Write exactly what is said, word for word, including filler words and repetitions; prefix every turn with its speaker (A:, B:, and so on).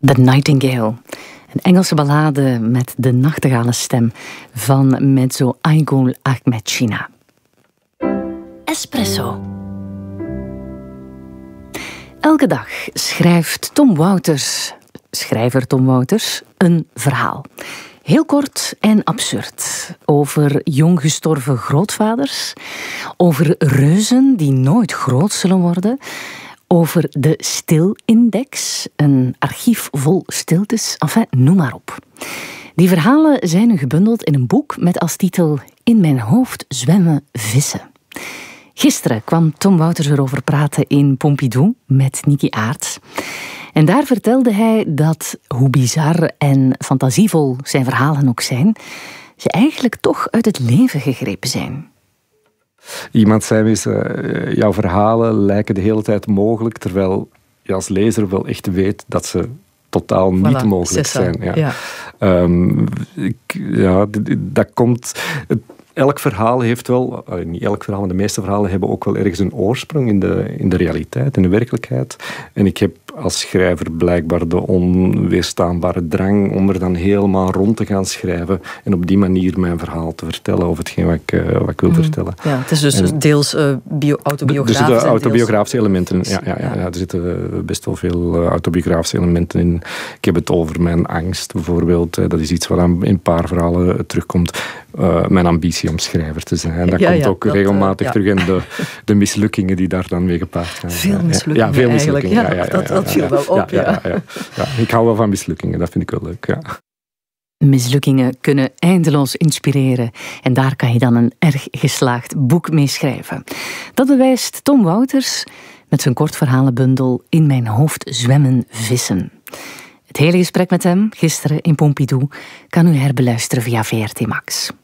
A: The Nightingale. Een Engelse ballade met de nachtegaalenstem van mezzo Aigul Ahmedchina. Espresso. Elke dag schrijft Tom Wouters, schrijver Tom Wouters, een verhaal. Heel kort en absurd. Over jong gestorven grootvaders. Over reuzen die nooit groot zullen worden. Over de Stilindex, een archief vol stiltes. Enfin, noem maar op. Die verhalen zijn nu gebundeld in een boek met als titel In mijn hoofd zwemmen vissen. Gisteren kwam Tom Wouters erover praten in Pompidou met Niki Aerts. En daar vertelde hij dat, hoe bizar en fantasievol zijn verhalen ook zijn, ze eigenlijk toch uit het leven gegrepen zijn.
B: Iemand zei eens, uh, jouw verhalen lijken de hele tijd mogelijk, terwijl je als lezer wel echt weet dat ze totaal niet voilà, mogelijk zijn. Ja. Ja. Um, ik, ja, dat komt... Het, elk verhaal heeft wel... Uh, niet elk verhaal, maar de meeste verhalen hebben ook wel ergens een oorsprong in de, in de realiteit, in de werkelijkheid. En ik heb als schrijver blijkbaar de onweerstaanbare drang om er dan helemaal rond te gaan schrijven en op die manier mijn verhaal te vertellen over hetgeen wat ik, uh, wat ik wil mm. vertellen.
C: Ja, het is dus en, deels uh, bio- autobiografisch.
B: Er zitten autobiografische
C: deels...
B: elementen in. Ja, ja, ja, ja, er zitten best wel veel uh, autobiografische elementen in. Ik heb het over mijn angst bijvoorbeeld. Uh, dat is iets wat in een paar verhalen uh, terugkomt. Uh, mijn ambitie om schrijver te zijn. Dat ja, komt ja, ook dat, regelmatig uh, ja. terug in de, de mislukkingen die daar dan mee gepaard gaan.
C: Veel mislukkingen
B: ja, veel mislukkingen.
C: Ja, ja, ja, ja, dat, dat viel ja, wel op. Ja, ja.
B: Ja, ja, ja. Ja, ik hou wel van mislukkingen, dat vind ik wel leuk. Ja.
A: Mislukkingen kunnen eindeloos inspireren en daar kan je dan een erg geslaagd boek mee schrijven. Dat bewijst Tom Wouters met zijn kortverhalenbundel In mijn hoofd zwemmen vissen. Het hele gesprek met hem, gisteren in Pompidou, kan u herbeluisteren via V R T Max.